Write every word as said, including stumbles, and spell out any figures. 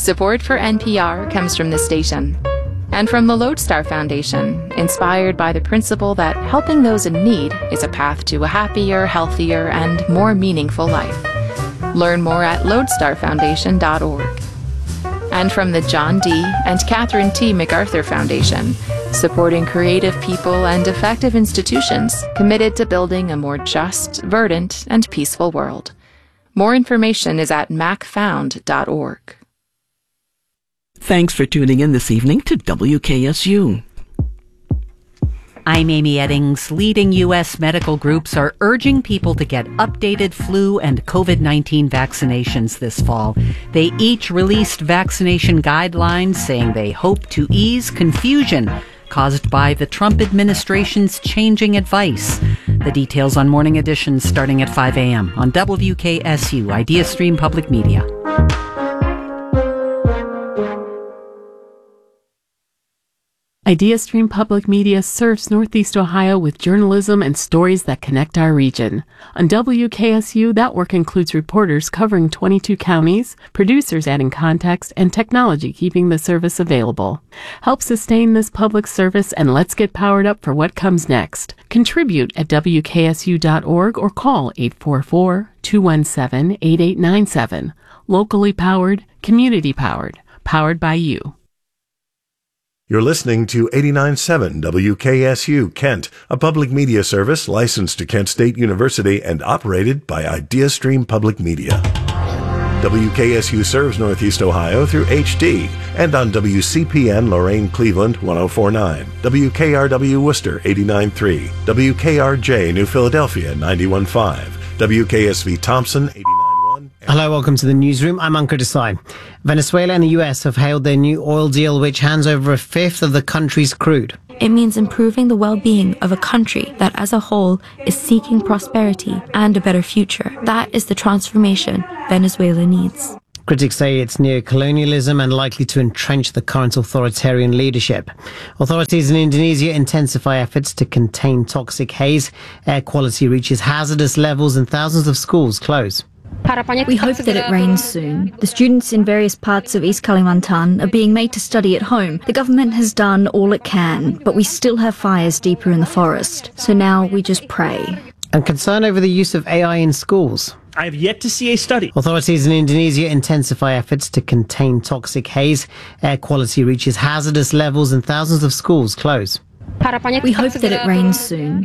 Support for N P R comes from this station and from the Lodestar Foundation, inspired by the principle that helping those in need is a path to a happier, healthier, and more meaningful life. Learn more at lodestar foundation dot org. And from the John D. and Catherine T. MacArthur Foundation, supporting creative people and effective institutions committed to building a more just, verdant, and peaceful world. More information is at mac found dot org. Thanks for tuning in this evening to W K S U. I'm Amy Eddings. Leading U S medical groups are urging people to get updated flu and COVID nineteen vaccinations this fall. They each released vaccination guidelines saying they hope to ease confusion caused by the Trump administration's changing advice. The details on Morning Edition starting at five a.m. on W K S U, IdeaStream Public Media. IdeaStream Public Media serves Northeast Ohio with journalism and stories that connect our region. On W K S U, that work includes reporters covering twenty-two counties, producers adding context, and technology keeping the service available. Help sustain this public service and let's get powered up for what comes next. Contribute at W K S U dot org or call eight four four, two one seven, eight eight nine seven. Locally powered, community powered, powered by you. You're listening to eighty-nine point seven W K S U Kent, a public media service licensed to Kent State University and operated by IdeaStream Public Media. W K S U serves Northeast Ohio through H D and on W C P N Lorain Cleveland one oh four point nine, W K R W Worcester eighty-nine point three, W K R J New Philadelphia ninety-one point five, W K S V Thompson eighty-nine point one. Hello, welcome to the newsroom. I'm Ankur Desai. Venezuela and the U S have hailed their new oil deal, which hands over a fifth of the country's crude. It means improving the well-being of a country that as a whole is seeking prosperity and a better future. That is the transformation Venezuela needs. Critics say it's neo-colonialism and likely to entrench the current authoritarian leadership. Authorities in Indonesia intensify efforts to contain toxic haze. Air quality reaches hazardous levels and thousands of schools close. We hope that it rains soon. The students in various parts of East Kalimantan are being made to study at home. The government has done all it can, but we still have fires deeper in the forest. So now we just pray. And concern over the use of A I in schools. I have yet to see a study. Authorities in Indonesia intensify efforts to contain toxic haze. Air quality reaches hazardous levels and thousands of schools close. We hope that it rains soon.